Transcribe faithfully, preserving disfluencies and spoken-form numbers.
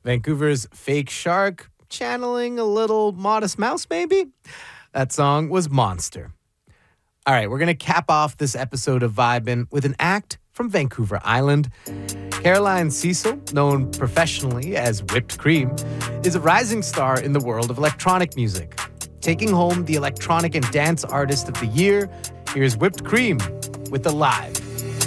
Vancouver's Fake Shark, channeling a little Modest Mouse, maybe? That song was Monster. All right, we're going to cap off this episode of Vibin' with an act from Vancouver Island. Caroline Cecil, known professionally as Whipped Cream, is a rising star in the world of electronic music. Taking home the Electronic and Dance Artist of the Year, here's Whipped Cream with the Live.